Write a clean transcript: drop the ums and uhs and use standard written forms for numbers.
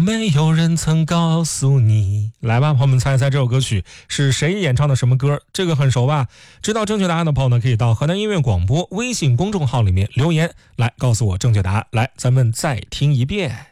没有人曾告诉你？来吧，朋友们，猜一猜这首歌曲是谁演唱的什么歌？这个很熟吧？知道正确答案的朋友呢，可以到河南音乐广播微信公众号里面留言来告诉我正确答案。来，咱们再听一遍。